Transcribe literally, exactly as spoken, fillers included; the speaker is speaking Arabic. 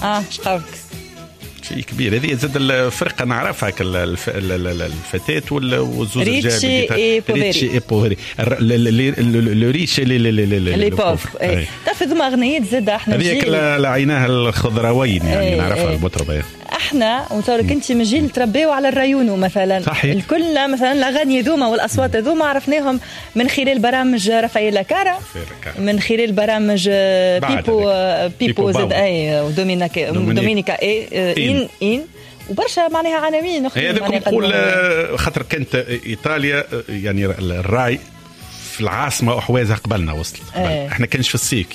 اه شقاوك شيء كبير. هذه زاد الفرقه نعرفها الفتاه والزوز ريتشي اي ريتشي اي بوفري لو ريتشي لي بوفر. تعرف هذوما اغنيات زاد احنا هذيك لعيناها الخضراوين يعني نعرفها المطربه احنا وتورك انت من جيل تربيوا على الريونو مثلا. صحيح. الكل مثلا الاغاني ذوما والاصوات ذوما عرفناهم من خلال برامج رافائيل كارا، من خلال برامج بيبو بيبو زد اي ودومينيكا دومينيكا اي ان ان وبرشا معناها عناوين اخرى. هذاك نقول خاطر كانت ايطاليا يعني الراي في العاصمه وحوازها قبلنا وصلت. احنا كانش في السيك